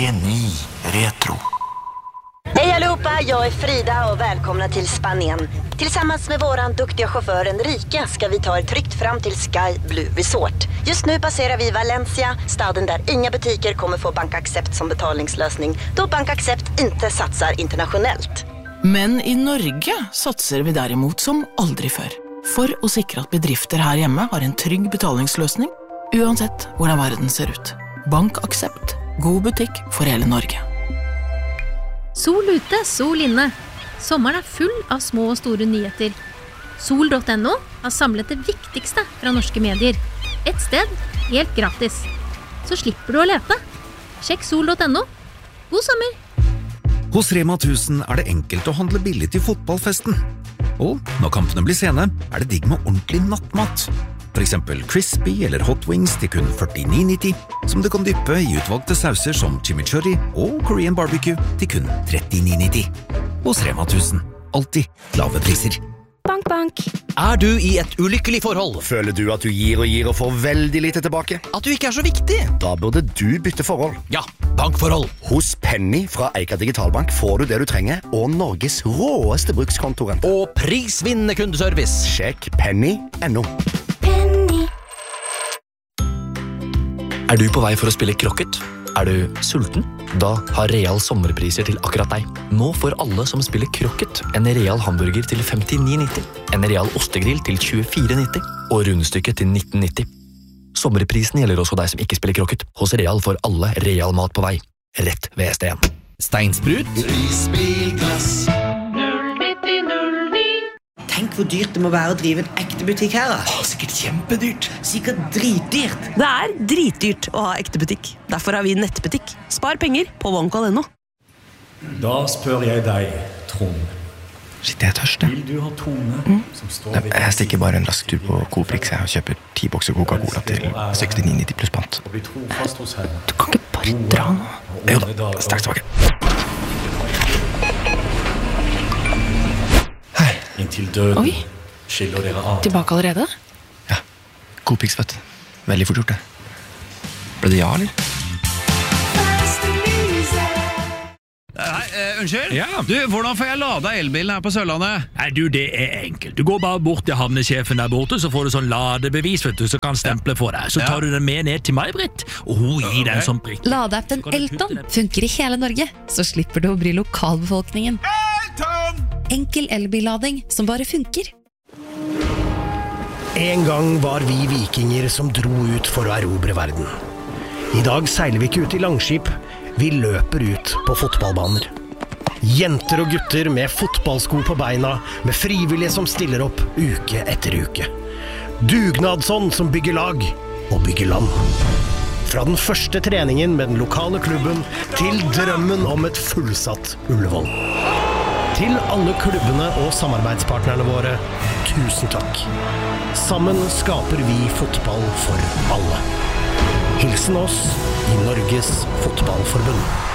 serie 9 Retro. Hej allihopa, jag är Frida och välkomna till Spanien. Tillsammans med våran duktiga chaufför Enrique ska vi ta er tryggt fram till Sky Blue Resort. Just nu passerar vi Valencia, staden där inga butiker kommer få BankAxept som betalningslösning, då BankAxept inte satsar internationellt. Men i Norge satser vi derimot som aldri før. For å sikre at bedrifter her hjemme har en trygg betalingsløsning, uansett hvordan verden ser ut. BankAxept. God butikk for hele Norge. Sol ute, sol inne. Sommeren er full av små og store nyheter. Sol.no har samlet det viktigste fra norske medier. Et sted, helt gratis. Så slipper du å lete. Sjekk sol.no. God sommer! Hos Rema 1000 er det enkelt å handle billig til fotballfesten. Og når kampene blir sene, er det digg med ordentlig nattmat. For eksempel crispy eller hot wings til kun 49,90, som du kan dyppe i utvalgte sauser som chimichurri og Korean barbecue til kun 39,90. Hos Rema 1000, alltid lave priser. Bank, bank. Er du i et ulykkelig forhold? Føler du at du gir og får veldig lite tilbake? At du ikke er så viktig? Da burde du bytte forhold. Ja, bankforhold. Hos Penny fra Eika Digitalbank får du det du trenger, og Norges råeste brukskontorrente. Og prisvinnende kundeservice. Sjekk penny.no. Penny. Er du på vei for å spille krokket? Er du sulten? Da har Real sommerpriser til akkurat deg. Nå får alle som spiller krokket en Real hamburger til 59,90, en Real ostegrill til 24,90 og rundstykket til 19,90. Sommerprisen gjelder også deg som ikke spiller krokket. Hos Real får alle Real mat på vei. Rett ved ST1. Steinsprut. Prisbilglass. Tenk hvor dyrt det må være å drive en ekte butikk her da. Sikkert kjempedyrt. Sikkert dritdyrt. Det er dritdyrt å ha ekte butikk. Derfor har vi nettbutikk. Spar penger på OneCall.no. Da spør jeg deg, Trond. Shit, jeg er tørst, jeg. Vil du ha tone som står ved... Jeg stikker bare en rask tur på Coop-Rix og kjøper 10 bokser Coca-Cola til 69,90 pluss pant. Og vi tror fast hos Herren. Du kan ikke bare dra nå. Jo da, straks tilbake. Inntil døden. Oi, skiller dere av. tilbake allerede? Ja, Coop-Rix, vet du. Veldig fort gjort det. Ble det ja, eller? Unnskyld? Ja. Du, hvordan får jeg lada elbilen her på Sørlandet? Nei, du, det er enkelt. Du går bare bort til havnesjefen der borte, så får du sånn ladebevis, vet du, så kan stemple for deg. Så tar du den med ned til meg, Britt, og hun gir deg en sånn prikk. Ladeappen Elton funker i hele Norge, så slipper du å bry lokalbefolkningen. Enkel elbillading som bare funker. En gang var vi vikinger som dro ut for å erobre verden. I dag seiler vi ikke ut i langskip, vi løper ut på fotballbaner. Jenter og gutter med fotballsko på beina, med frivillige som stiller opp uke etter uke. Dugnadsånd som bygger lag og bygger land. Fra den første treningen med den lokale klubben til drømmen om et fullsatt Ullevål. Til alle klubbene og samarbeidspartnerne våre, tusen takk. Sammen skaper vi fotball for alle. Hilsen oss i Norges Fotballforbund.